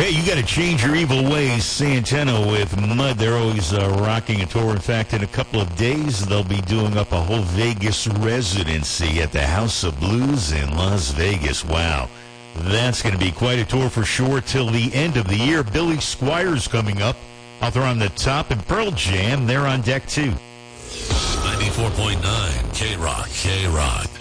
Hey, you got to change your evil ways. Santana with Mud. They're always rocking a tour. In fact, in a couple of days, they'll be doing up a whole Vegas residency at the House of Blues in Las Vegas. Wow. That's going to be quite a tour for sure till the end of the year. Billy Squires coming up. Out there on the top, and Pearl Jam, they're on deck too. 94.9 K-Rock.